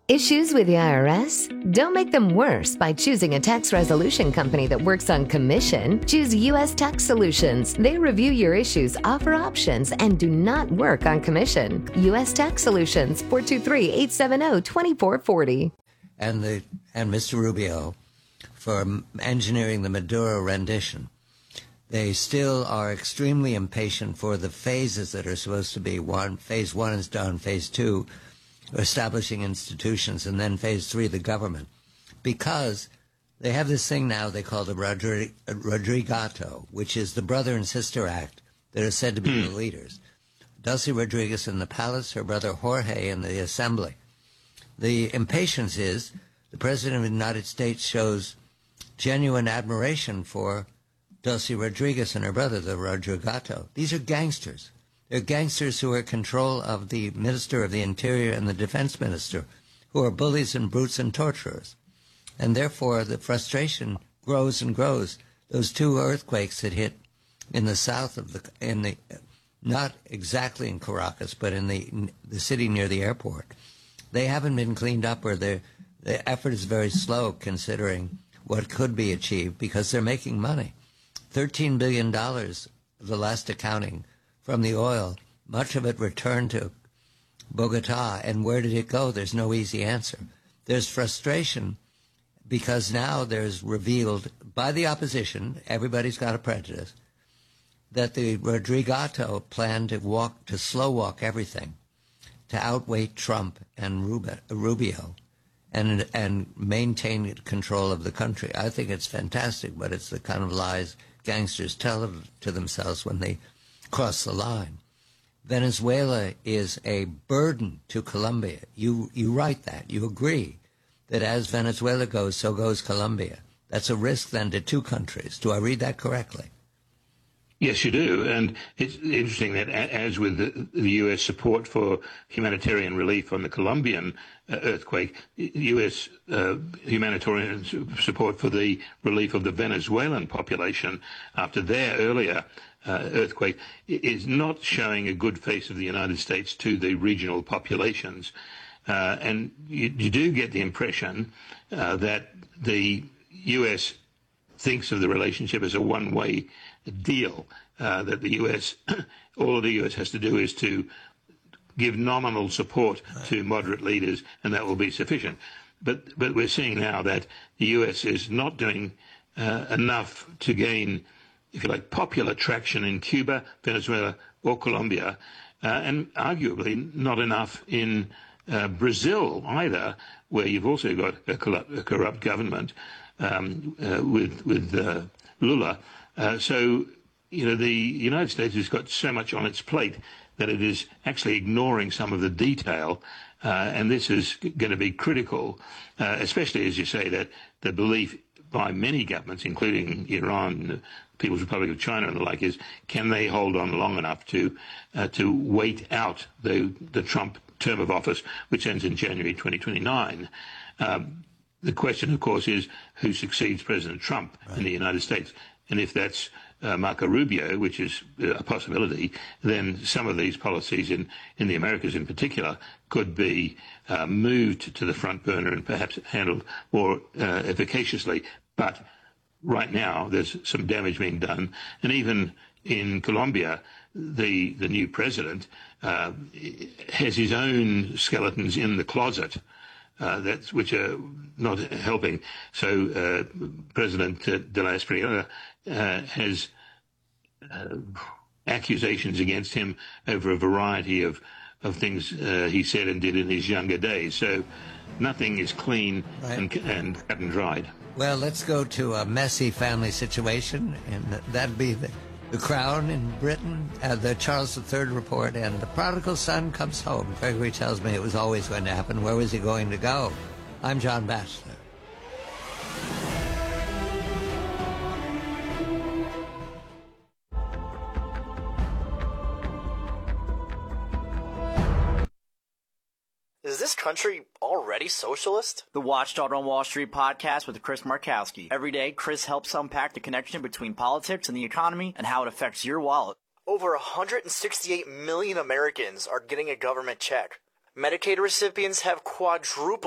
Issues with the IRS? Don't make them worse by choosing a tax resolution company that works on commission. Choose U.S. Tax Solutions. They review your issues, offer options, and do not work on commission. U.S. Tax Solutions, 423-870-2440. And Mr. Rubio for engineering the Maduro rendition. They still are extremely impatient for the phases that are supposed to be one. Phase 1 is done. Phase 2, establishing institutions, and then phase 3, the government, because they have this thing now they call the Rodrigato, which is the brother and sister act that are said to be the leaders. Dulce Rodriguez in the palace, her brother Jorge in the assembly. The impatience is the President of the United States shows genuine admiration for Dulce Rodriguez and her brother, the Rodrigato. These are gangsters. They're gangsters who are in control of the Minister of the Interior and the Defense Minister, who are bullies and brutes and torturers. And therefore, the frustration grows and grows. Those 2 earthquakes that hit in the south of not exactly in Caracas, but in the city near the airport, they haven't been cleaned up, or the effort is very slow considering what could be achieved, because they're making money. $13 billion, the last accounting, from the oil, much of it returned to Bogota. And where did it go? There's no easy answer. There's frustration because now there's revealed by the opposition, everybody's got a prejudice, that the Rodrigato planned to slow walk everything, to outweigh Trump and Rubio and maintain control of the country. I think it's fantastic, but it's the kind of lies gangsters tell to themselves when they cross the line. Venezuela is a burden to Colombia. You write that. You agree that as Venezuela goes, so goes Colombia. That's a risk then to 2 countries. Do I read that correctly? Yes, you do. And it's interesting that as with the U.S. support for humanitarian relief on the Colombian earthquake, U.S. Humanitarian support for the relief of the Venezuelan population after their earlier earthquake is not showing a good face of the United States to the regional populations. And you do get the impression that the U.S. thinks of the relationship as a one-way deal, that the U.S., all the U.S. has to do is to give nominal support to moderate leaders, and that will be sufficient. But we're seeing now that the U.S. is not doing enough to gain, if you like, popular traction in Cuba, Venezuela, or Colombia, and arguably not enough in Brazil either, where you've also got a corrupt government with Lula. So, the United States has got so much on its plate that it is actually ignoring some of the detail, and this is going to be critical, especially, as you say, that the belief by many governments, including Iran, the People's Republic of China and the like, is can they hold on long enough to wait out the Trump term of office, which ends in January 2029. The question, of course, is who succeeds President Trump in the United States. And if that's Marco Rubio, which is a possibility, then some of these policies in the Americas in particular could be moved to the front burner and perhaps handled more efficaciously. But right now, there's some damage being done. And even in Colombia, the new president has his own skeletons in the closet, which are not helping. So President de la Espriella has accusations against him over a variety of things he said and did in his younger days. So nothing is clean and cut and dried. Well, let's go to a messy family situation, and that'd be the Crown in Britain, the Charles III report, and the prodigal son comes home. Gregory tells me it was always going to happen. Where was he going to go? I'm John Batchelor. Is this country already socialist? The Watchdog on Wall Street podcast with Chris Markowski. Every day, Chris helps unpack the connection between politics and the economy and how it affects your wallet. Over 168 million Americans are getting a government check. Medicaid recipients have quadrupled